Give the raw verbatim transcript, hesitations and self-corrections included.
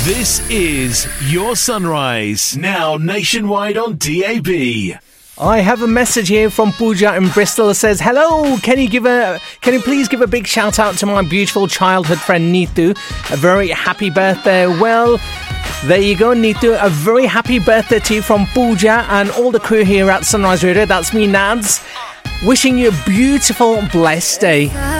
This is Your Sunrise, now nationwide on D A B. I have a message here from Pooja in Bristol that says, hello, can you give a can you please give a big shout out to my beautiful childhood friend Neetu? A very happy birthday. Well, there you go, Neetu. A very happy birthday to you from Pooja and all the crew here at Sunrise Radio. That's me, Nads. Wishing you a beautiful, blessed day.